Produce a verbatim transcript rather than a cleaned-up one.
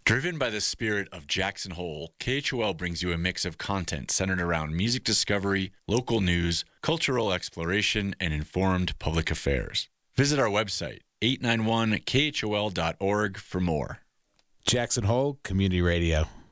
Driven by the spirit of Jackson Hole, K H O L brings you a mix of content centered around music discovery, local news, cultural exploration, and informed public affairs. Visit our website, eight nine one K H O L dot org, for more. Jackson Hole Community Radio.